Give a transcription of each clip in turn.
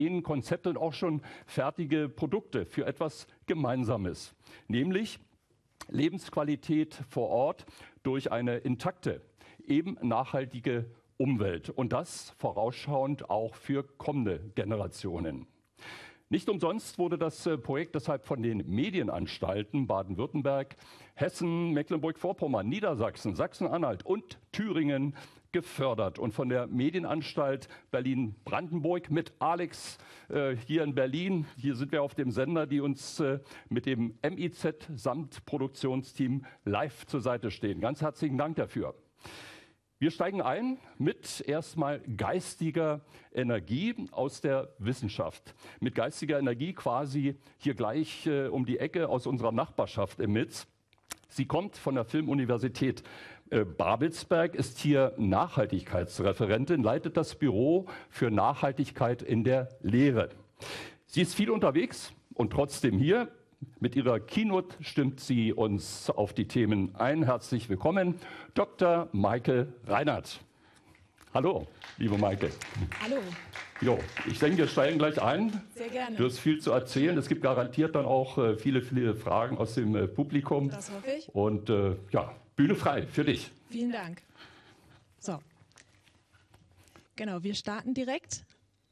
Konzepte und auch schon fertige Produkte für etwas Gemeinsames, nämlich Lebensqualität vor Ort durch eine intakte, eben nachhaltige Umwelt und das vorausschauend auch für kommende Generationen. Nicht umsonst wurde das Projekt deshalb von den Medienanstalten Baden-Württemberg, Hessen, Mecklenburg-Vorpommern, Niedersachsen, Sachsen-Anhalt und Thüringen gefördert und von der Medienanstalt Berlin-Brandenburg mit Alex hier in Berlin. Hier sind wir auf dem Sender, die uns mit dem MIZ samt Produktionsteam live zur Seite stehen. Ganz herzlichen Dank dafür. Wir steigen ein mit erstmal geistiger Energie aus der Wissenschaft. Mit geistiger Energie quasi hier gleich um die Ecke aus unserer Nachbarschaft im Mitz. Sie kommt von der Filmuniversität Babelsberg, ist hier Nachhaltigkeitsreferentin, leitet das Büro für Nachhaltigkeit in der Lehre. Sie ist viel unterwegs und trotzdem hier. Mit ihrer Keynote stimmt sie uns auf die Themen ein. Herzlich willkommen, Dr. Maike Reinert. Hallo, liebe Maike. Hallo. Jo, ich denke, wir steigen gleich ein. Sehr gerne. Du hast viel zu erzählen. Es gibt garantiert dann auch viele Fragen aus dem Publikum. Das hoffe ich. Und ja, Bühne frei für dich. Vielen Dank. So. Genau, wir starten direkt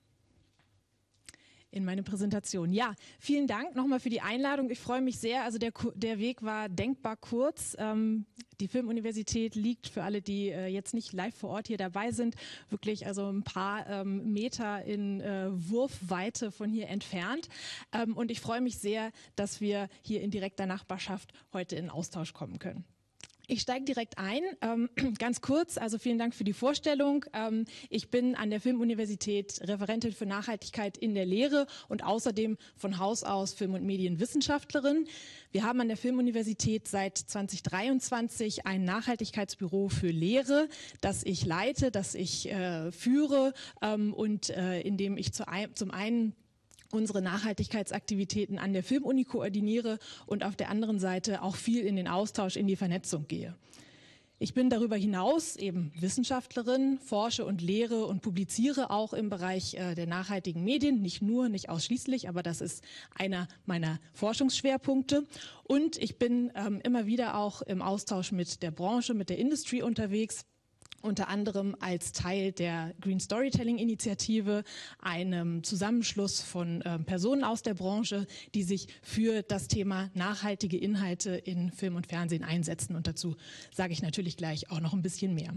in meine Präsentation. Ja, vielen Dank nochmal für die Einladung. Ich freue mich sehr. Also der Weg war denkbar kurz. Die Filmuniversität liegt für alle, die jetzt nicht live vor Ort hier dabei sind, wirklich also ein paar Meter in Wurfweite von hier entfernt. Und ich freue mich sehr, dass wir hier in direkter Nachbarschaft heute in Austausch kommen können. Ich steige direkt ein, ganz kurz, also vielen Dank für die Vorstellung. Ich bin an der Filmuniversität Referentin für Nachhaltigkeit in der Lehre und außerdem von Haus aus Film- und Medienwissenschaftlerin. Wir haben an der Filmuniversität seit 2023 ein Nachhaltigkeitsbüro für Lehre, das ich leite, das ich führe und in dem ich zum einen unsere Nachhaltigkeitsaktivitäten an der Filmuni koordiniere und auf der anderen Seite auch viel in den Austausch, in die Vernetzung gehe. Ich bin darüber hinaus eben Wissenschaftlerin, forsche und lehre und publiziere auch im Bereich der nachhaltigen Medien, nicht nur, nicht ausschließlich, aber das ist einer meiner Forschungsschwerpunkte. Und ich bin immer wieder auch im Austausch mit der Branche, mit der Industry unterwegs. Unter anderem als Teil der Green Storytelling Initiative, einem Zusammenschluss von Personen aus der Branche, die sich für das Thema nachhaltige Inhalte in Film und Fernsehen einsetzen. Und dazu sage ich natürlich gleich auch noch ein bisschen mehr.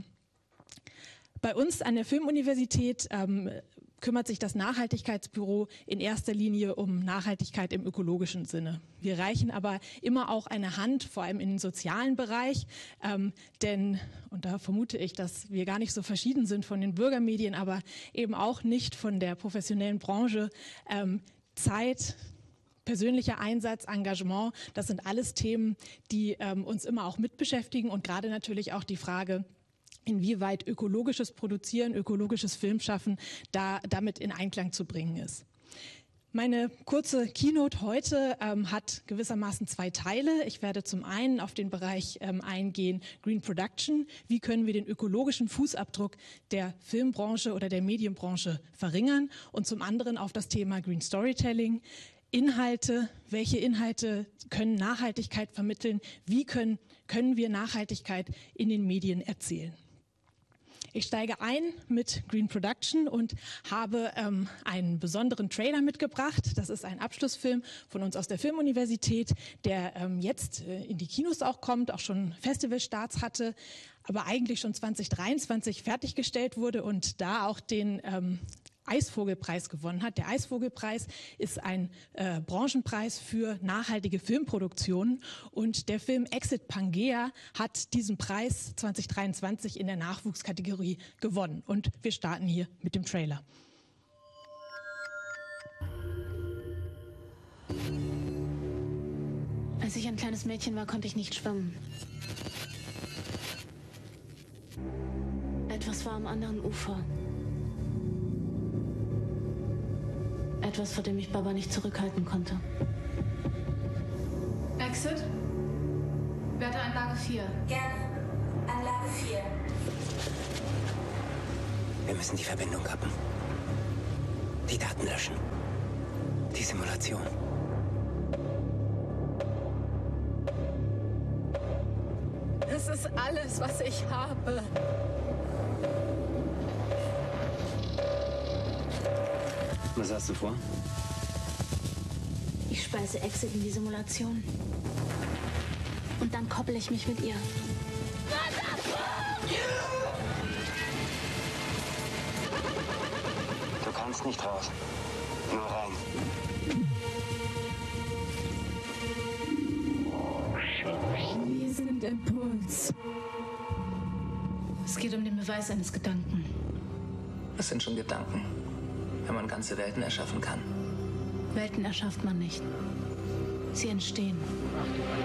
Bei uns an der Filmuniversität kümmert sich das Nachhaltigkeitsbüro in erster Linie um Nachhaltigkeit im ökologischen Sinne. Wir reichen aber immer auch eine Hand, vor allem in den sozialen Bereich, denn, und da vermute ich, dass wir gar nicht so verschieden sind von den Bürgermedien, aber eben auch nicht von der professionellen Branche, Zeit, persönlicher Einsatz, Engagement, das sind alles Themen, die uns immer auch mit beschäftigen und gerade natürlich auch die Frage, inwieweit ökologisches Produzieren, ökologisches Filmschaffen damit in Einklang zu bringen ist. Meine kurze Keynote heute hat gewissermaßen zwei Teile. Ich werde zum einen auf den Bereich eingehen, Green Production. Wie können wir den ökologischen Fußabdruck der Filmbranche oder der Medienbranche verringern? Und zum anderen auf das Thema Green Storytelling. Inhalte, welche Inhalte können Nachhaltigkeit vermitteln? Wie können wir Nachhaltigkeit in den Medien erzählen? Ich steige ein mit Green Production und habe einen besonderen Trailer mitgebracht. Das ist ein Abschlussfilm von uns aus der Filmuniversität, der jetzt in die Kinos auch kommt, auch schon Festivalstarts hatte, aber eigentlich schon 2023 fertiggestellt wurde und da auch den Eisvogelpreis gewonnen hat. Der Eisvogelpreis ist ein Branchenpreis für nachhaltige Filmproduktionen und der Film Exit Pangea hat diesen Preis 2023 in der Nachwuchskategorie gewonnen. Und wir starten hier mit dem Trailer. Als ich ein kleines Mädchen war, konnte ich nicht schwimmen. Etwas war am anderen Ufer. Etwas, vor dem ich Baba nicht zurückhalten konnte. Exit? Wärteanlage 4. Gerne. Anlage 4. Wir müssen die Verbindung kappen. Die Daten löschen. Die Simulation. Das ist alles, was ich habe. Was hast du vor? Ich speise Exit in die Simulation. Und dann koppel ich mich mit ihr. Du kannst nicht raus. Nur rein. Wir sind Impuls. Es geht um den Beweis eines Gedanken. Das sind schon Gedanken, wenn man ganze Welten erschaffen kann. Welten erschafft man nicht. Sie entstehen.